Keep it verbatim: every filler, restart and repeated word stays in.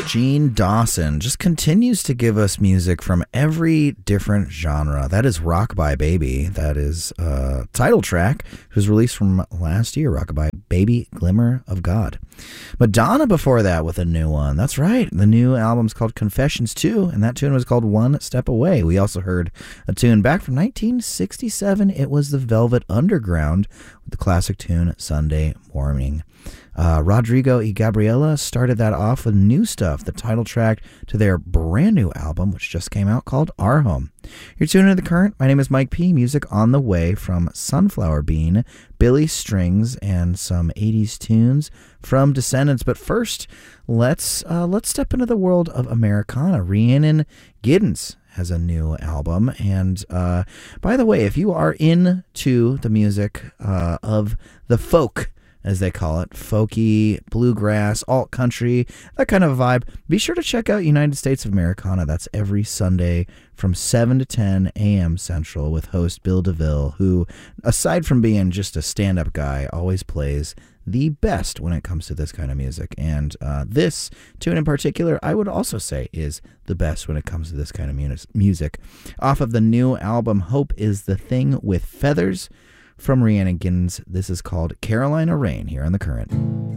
Gene Dawson just continues to give us music from every different genre. That is Rockabye Baby. That is uh, title track. It was released from last year, Rockabye Baby, Glimmer of God. Madonna before that with a new one. That's right. The new album's called Confessions two, and that tune was called One Step Away. We also heard a tune back from nineteen sixty-seven. It was the Velvet Underground with the classic tune Sunday Morning. Uh, Rodrigo y Gabriela started that off with new stuff, the title track to their brand new album, which just came out, called Our Home. You're tuning in to The Current. My name is Mike P. Music on the way from Sunflower Bean, Billy Strings, and some eighties tunes from Descendants. But first, let's uh, let's step into the world of Americana. Rhiannon Giddens has a new album. And uh, by the way, if you are into the music uh, of the folk, as they call it, folky, bluegrass, alt country, that kind of vibe, be sure to check out United States of Americana. That's every Sunday from seven to ten a.m. Central with host Bill DeVille, who, aside from being just a stand-up guy, always plays the best when it comes to this kind of music. And uh, this tune in particular, I would also say, is the best when it comes to this kind of mu- music. Off of the new album, Hope is the Thing with Feathers, from Rhiannon Giddens, this is called Carolina Rain here on The Current.